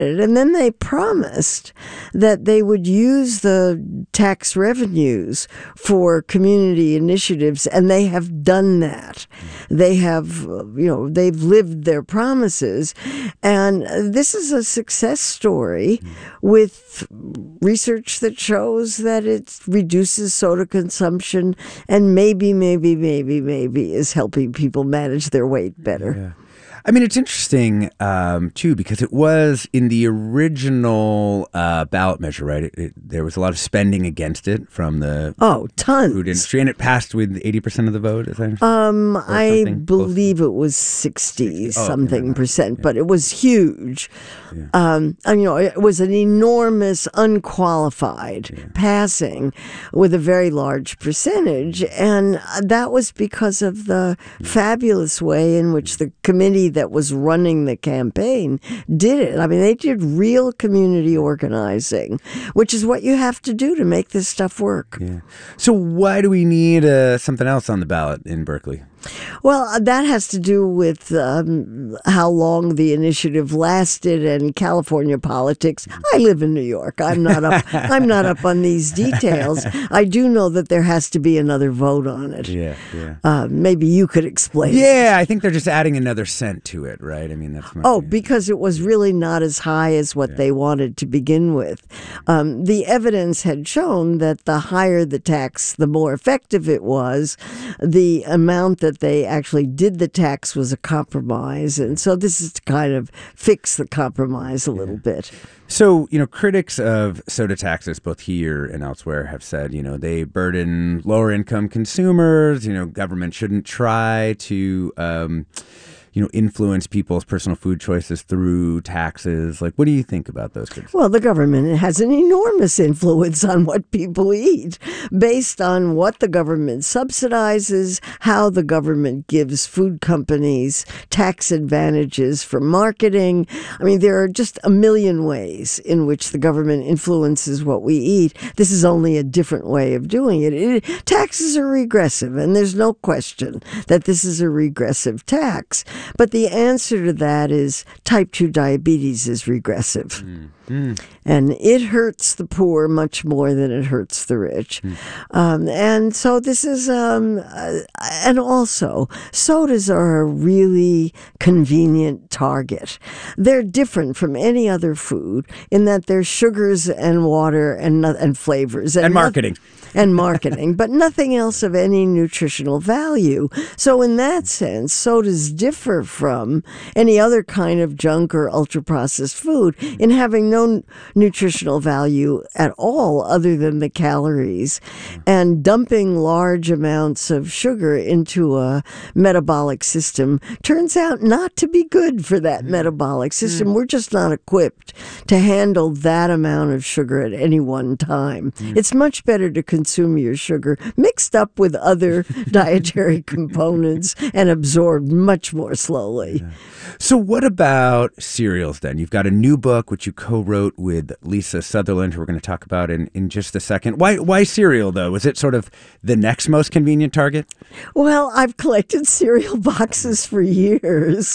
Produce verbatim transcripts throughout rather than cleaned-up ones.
it. And then they promised that they would use the tax revenues for community initiatives, and they have done that. They have, you know, they've lived their promises. And this is a success story with research that shows that it reduces soda consumption and maybe, maybe, maybe, maybe is helping people manage their weight better. Yeah. I mean, it's interesting, um, too, because it was in the original uh, ballot measure, right? It, it, there was a lot of spending against it from the oh, tons. food industry, and it passed with eighty percent of the vote, is that Um, I believe it was sixty-something oh, percent, yeah. But it was huge. Yeah. Um, and, you know, it was an enormous, unqualified yeah. passing with a very large percentage, and that was because of the yeah. fabulous way in which the committee that was running the campaign did it. I mean, they did real community organizing, which is what you have to do to make this stuff work. Yeah. So why do we need uh, something else on the ballot in Berkeley? Well, that has to do with um, how long the initiative lasted and California politics. I live in New York. I'm not up. I'm not up on these details. I do know that there has to be another vote on it. Yeah, yeah. Uh, maybe you could explain. Yeah, I think they're just adding another cent to it, right? I mean, that's my, oh, because it was really not as high as what yeah. they wanted to begin with. Um, the evidence had shown that the higher the tax, the more effective it was. The amount that they actually did the tax was a compromise. And so this is to kind of fix the compromise a little yeah. bit. So, you know, critics of soda taxes, both here and elsewhere, have said, you know, they burden lower income consumers. You know, government shouldn't try to, um, you know, influence people's personal food choices through taxes. Like, what do you think about those criticisms? Well, the government has an enormous influence on what people eat based on what the government subsidizes, how the government gives food companies tax advantages for marketing. I mean, there are just a million ways in which the government influences what we eat. This is only a different way of doing it. it taxes are regressive, and there's no question that this is a regressive tax. But the answer to that is type two diabetes is regressive. Mm. Mm. And it hurts the poor much more than it hurts the rich. Mm. Um, and so this is, um, uh, and also, sodas are a really convenient target. They're different from any other food in that they're sugars and water and, and flavors. And, and marketing. No- and marketing, but nothing else of any nutritional value. So in that sense, sodas differ from any other kind of junk or ultra-processed food in having no nutritional value at all other than the calories. And dumping large amounts of sugar into a metabolic system turns out not to be good for that metabolic system. Mm. We're just not equipped to handle that amount of sugar at any one time. Mm. It's much better to consume your sugar mixed up with other dietary components and absorbed much more slowly. Yeah. So what about cereals then? You've got a new book which you co-wrote with Lisa Sutherland, who we're going to talk about in, in just a second. Why why cereal, though? Is it sort of the next most convenient target? Well, I've collected cereal boxes for years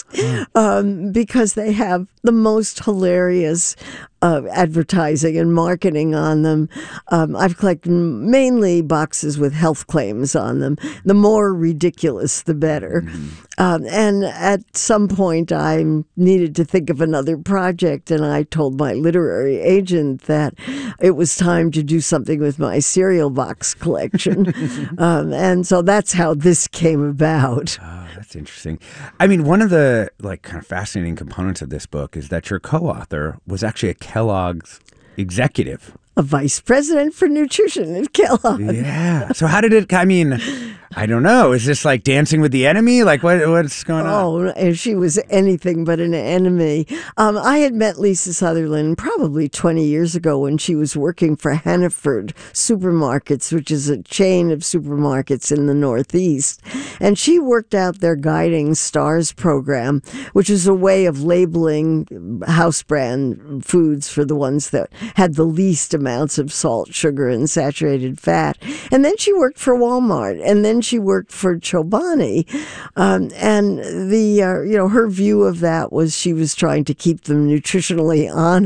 um, because they have the most hilarious uh, advertising and marketing on them. Um, I've collected mainly boxes with health claims on them. The more ridiculous, the better. Mm-hmm. Um, and at some point, I needed to think of another project, and I told my literary agent that it was time to do something with my cereal box collection. um, and so that's how this came about. Oh, that's interesting. I mean, one of the like kind of fascinating components of this book is that your co-author was actually a Kellogg's executive. A vice president for nutrition at Kellogg. Yeah. So how did it, I mean, I don't know. Is this like Dancing with the Enemy? Like what? What's going on? Oh, and she was anything but an enemy. Um, I had met Lisa Sutherland probably twenty years ago when she was working for Hannaford Supermarkets, which is a chain of supermarkets in the Northeast. And she worked out their Guiding Stars program, which is a way of labeling house brand foods for the ones that had the least amounts of salt, sugar, and saturated fat. And then she worked for Walmart. And then then she worked for Chobani. Um, and the, uh, you know, her view of that was she was trying to keep them nutritionally honest.